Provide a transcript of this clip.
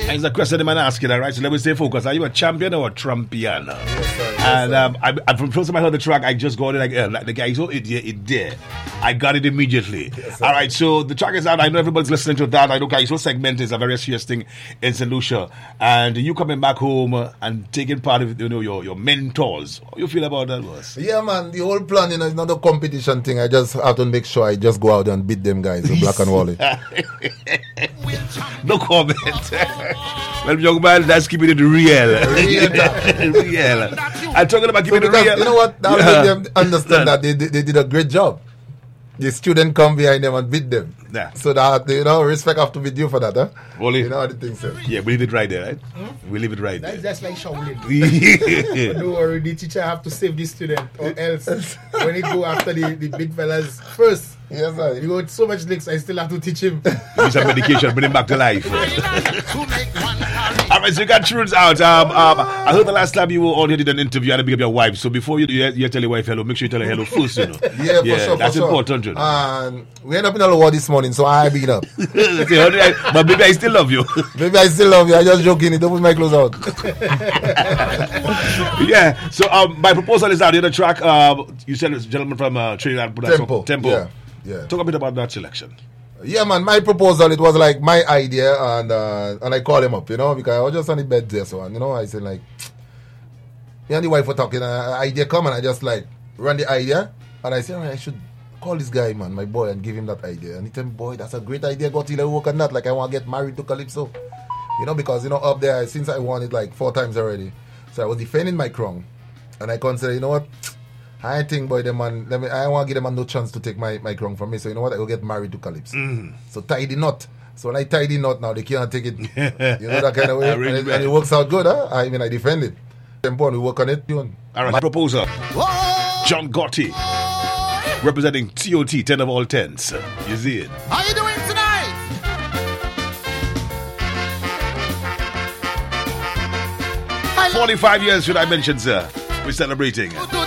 It's a question the man asking, all right? So let me stay focused. Are you a champion or a Trumpian? And I from first time I heard the track, I just got it like the guy, so it there. I got it immediately. Yes, all right, so the track is out. I know everybody's listening to that. I know guys, so segment is a very serious thing in St. Lucia. And you coming back home and taking part of your mentors. How you feel about that, boss? Yeah, man, the whole plan, it's not a competition thing. I just have to make sure I just go out and beat them guys, the Black and Wally. No comment. Well, young man, that's keeping it real. Real. I'm talking about keeping it real. You know what? That will make them understand that they did a great job. The student come behind them and beat them. Yeah. So that, respect have to be due for that, huh? Wally. You know how the thing says. Yeah, we leave it right there, right? We leave it right there. That's like Shaolin. Don't worry, the teacher have to save the student, or else when he go after the big fellas first. Yes, sir. You got so much licks, I still have to teach him. Use some medication, bring him back to life. All right, so you got tunes out. I heard the last time you were on here did an interview and big up your wife. So before you tell your wife hello, make sure you tell her hello first, Yeah, for sure. That's for important. Sure. And we end up in a war this morning, so I big up. But maybe I still love you. Maybe I still love you. I just joking. Don't put my clothes out. Yeah. So my proposal is out. The other track, you said it's a gentleman from Trinidad. Tempo. Yeah. Talk a bit about that selection. Yeah, man. My proposal, it was like my idea, and I called him up, because I was just on the bed there, so I said like, me and the wife were talking, idea come, and I just like run the idea, and I said, all right, I should call this guy, man, my boy, and give him that idea. And he told me, boy, that's a great idea. Got to work on that. Like I want to get married to Calypso, because up there since I won it like 4 times already, so I was defending my crown, and I consider, you know what. I think, boy, the man. I want to give them no chance to take my crown from me. So you know what? I will get married to Calypso. So tie the knot. So when I tie the knot now, they can't take it. That kind of way. And it works out good, huh? I defend it. Tempo, and we work on it. All right, my proposal. John Gotti, representing TOT, 10 of all 10s. You see it. How you doing tonight? 45 years, should I mention, sir? We're celebrating.